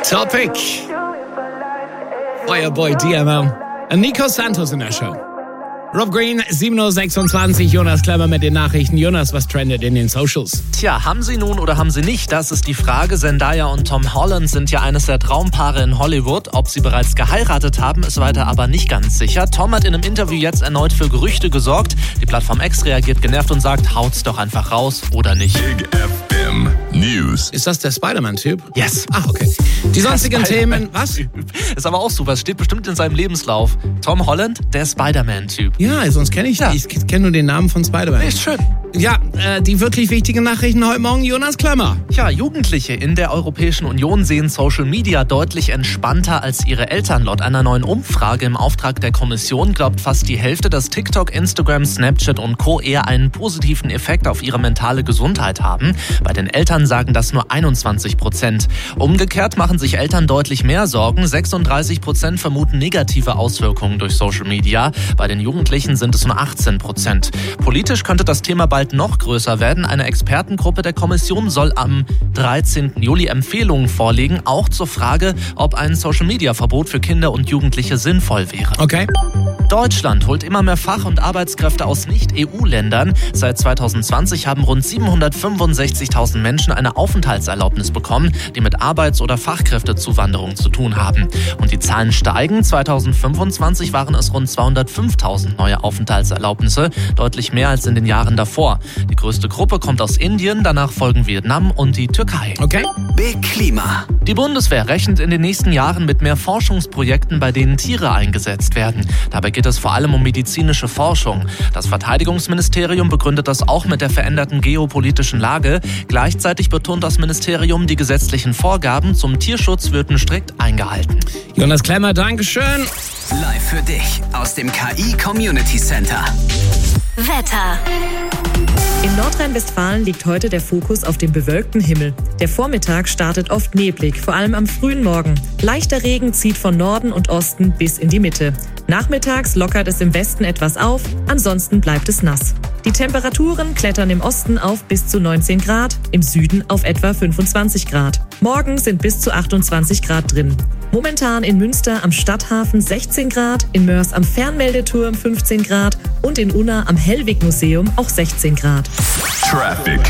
Topic. Fireboy DML. Nico Santos in der Show. Rob Green, 7.26 Uhr, Jonas Klemmer mit den Nachrichten. Jonas, was trendet in den Socials? Tja, haben sie nun oder haben sie nicht? Das ist die Frage. Zendaya und Tom Holland sind ja eines der Traumpaare in Hollywood. Ob sie bereits geheiratet haben, ist weiter aber nicht ganz sicher. Tom hat in einem Interview jetzt erneut für Gerüchte gesorgt. Die Plattform X reagiert genervt und sagt, haut's doch einfach raus oder nicht. Big FM News. Ist das der Spider-Man-Typ? Yes. Ah, okay. Die sonstigen Themen, was? Ist aber auch super, es steht bestimmt in seinem Lebenslauf. Tom Holland, der Spider-Man-Typ. Ja, sonst kenne ich nicht. Ich kenne nur den Namen von Spider-Man. Ist schön. Ja, die wirklich wichtigen Nachrichten heute Morgen, Jonas Klemmer. Ja, Jugendliche in der Europäischen Union sehen Social Media deutlich entspannter als ihre Eltern. Laut einer neuen Umfrage im Auftrag der Kommission glaubt fast die Hälfte, dass TikTok, Instagram, Snapchat und Co. eher einen positiven Effekt auf ihre mentale Gesundheit haben. Bei den Eltern sagen das nur 21%. Umgekehrt machen sich Eltern deutlich mehr Sorgen. 36% vermuten negative Auswirkungen durch Social Media. Bei den Jugendlichen sind es nur 18%. Politisch könnte das Thema bald noch größer werden. Eine Expertengruppe der Kommission soll am 13. Juli Empfehlungen vorlegen, auch zur Frage, ob ein Social-Media-Verbot für Kinder und Jugendliche sinnvoll wäre. Okay. Deutschland holt immer mehr Fach- und Arbeitskräfte aus Nicht-EU-Ländern. Seit 2020 haben rund 765.000 Menschen eine Aufenthaltserlaubnis bekommen, die mit Arbeits- oder Fachkräftezuwanderung zu tun haben. Und die Zahlen steigen. 2025 waren es rund 205.000 neue Aufenthaltserlaubnisse, deutlich mehr als in den Jahren davor. Die größte Gruppe kommt aus Indien, danach folgen Vietnam und die Türkei. Okay. Big Klima. Die Bundeswehr rechnet in den nächsten Jahren mit mehr Forschungsprojekten, bei denen Tiere eingesetzt werden. Dabei geht es vor allem um medizinische Forschung. Das Verteidigungsministerium begründet das auch mit der veränderten geopolitischen Lage. Gleichzeitig betont das Ministerium, die gesetzlichen Vorgaben zum Tierschutz würden strikt eingehalten. Jonas Klemmer, Dankeschön. Live für dich aus dem KI Community Center. Wetter. In Nordrhein-Westfalen liegt heute der Fokus auf dem bewölkten Himmel. Der Vormittag startet oft neblig, vor allem am frühen Morgen. Leichter Regen zieht von Norden und Osten bis in die Mitte. Nachmittags lockert es im Westen etwas auf, ansonsten bleibt es nass. Die Temperaturen klettern im Osten auf bis zu 19 Grad, im Süden auf etwa 25 Grad. Morgen sind bis zu 28 Grad drin. Momentan in Münster am Stadthafen 16 Grad, in Mörs am Fernmeldeturm 15 Grad und in Unna am Hellwig-Museum auch 16 Grad. Traffic.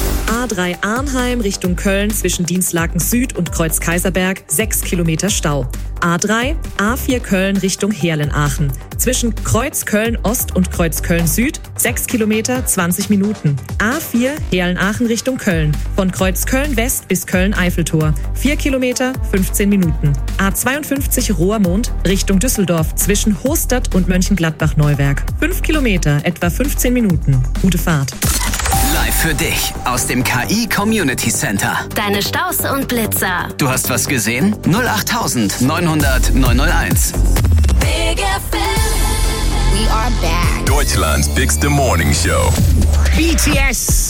A3 Arnheim Richtung Köln zwischen Dinslaken Süd und Kreuz Kaiserberg 6 Kilometer Stau. A3, A4 Köln Richtung Heerlen-Aachen. Zwischen Kreuz Köln Ost und Kreuz Köln Süd 6 Kilometer 20 Minuten. A4 Heerlen-Aachen Richtung Köln. Von Kreuz Köln West bis Köln-Eiffeltor 4 Kilometer 15 Minuten. A52 Rohrmond Richtung Düsseldorf zwischen Hostadt und Mönchengladbach-Neuwerk 5 Kilometer etwa 15 Minuten. Gute Fahrt. Live für dich aus dem KI Community Center. Deine Staus und Blitzer. Du hast was gesehen? 08900 901. Big FM. We are back. Deutschland's bigste Morning Show. BTS